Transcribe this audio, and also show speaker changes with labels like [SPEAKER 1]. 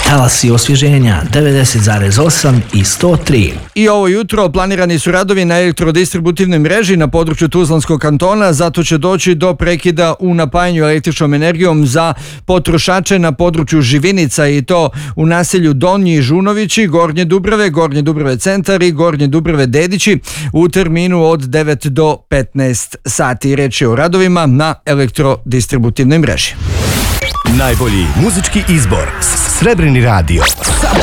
[SPEAKER 1] Talasi osvježenja 90,8 i 103.
[SPEAKER 2] I ovo jutro planirani su radovi na elektrodistributivnoj mreži na području Tuzlanskog kantona, zato će doći do prekida u napajanju električnom energijom za potrošače na području Živinica, i to u naselju Donji Žunovići, Gornje Dubrave centar i Gornje Dubrave Dedići u terminu od 9 do 15 sati. Reč je o radovima na elektrodistributivnoj mreži.
[SPEAKER 3] Najbolji muzički izbor, Srebrni radio.